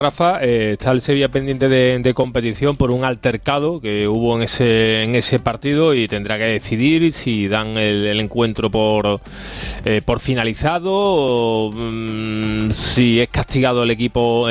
Rafa, está el Sevilla pendiente de competición por un altercado que hubo en ese partido y tendrá que decidir si dan el encuentro por finalizado o si es castigado el equipo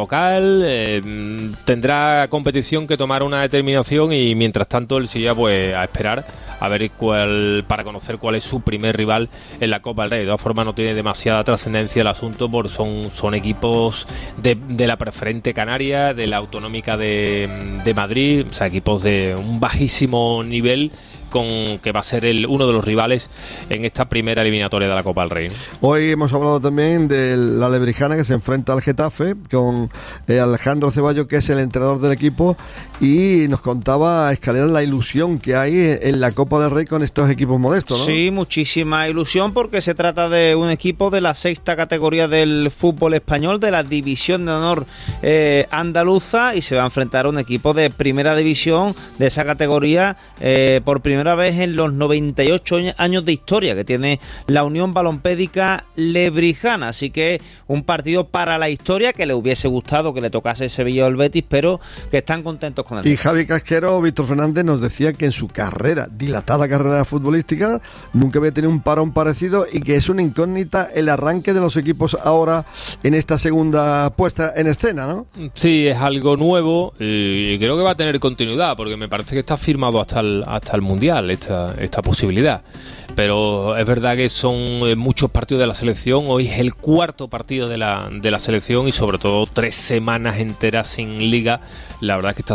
local. Tendrá competición que tomar una determinación y mientras tanto el Sevilla pues a esperar a ver para conocer cuál es su primer rival en la Copa del Rey. De todas formas no tiene demasiada trascendencia el asunto porque son equipos de la preferente canaria, de la autonómica de Madrid, o sea, equipos de un bajísimo nivel que va a ser uno de los rivales en esta primera eliminatoria de la Copa del Rey. Hoy hemos hablado también de la Lebrijana que se enfrenta al Getafe con Alejandro Ceballos, que es el entrenador del equipo, y nos contaba Escalera la ilusión que hay en la Copa del Rey con estos equipos modestos, ¿no? Sí, muchísima ilusión porque se trata de un equipo de la sexta categoría del fútbol español, de la división de honor andaluza, y se va a enfrentar a un equipo de primera división de esa categoría por primera vez en los 98 años de historia que tiene la Unión Balompédica Lebrijana. Así que un partido para la historia, que le hubiese gustado que le tocase el Sevilla o el Betis, pero que están contentos con él. Y Javi Casquero, Víctor Fernández, nos decía que en su dilatada carrera futbolística, nunca había tenido un parón parecido y que es una incógnita el arranque de los equipos ahora en esta segunda puesta en escena, ¿no? Sí, es algo nuevo y creo que va a tener continuidad porque me parece que está firmado hasta el Mundial esta posibilidad, pero es verdad que son muchos partidos de la selección. Hoy es el cuarto partido de la selección y sobre todo 3 semanas enteras sin liga. La verdad es que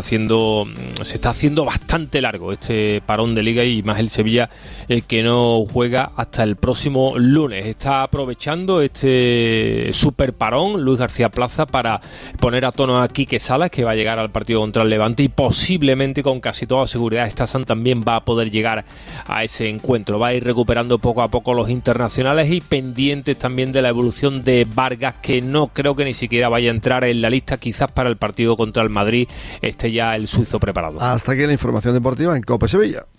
se está haciendo bastante largo este parón de liga y más el Sevilla que no juega hasta el próximo lunes. Está aprovechando este super parón Luis García Plaza para poner a tono a Quique Salas, que va a llegar al partido contra el Levante y posiblemente con casi toda seguridad Stassan también va a poder llegar a ese encuentro. Va a ir recuperando poco a poco los internacionales y pendientes también de la evolución de Vargas, que no creo que ni siquiera vaya a entrar en la lista. Quizás para el partido contra el Madrid esté ya el suizo preparado. Hasta aquí la información deportiva en COPE Sevilla.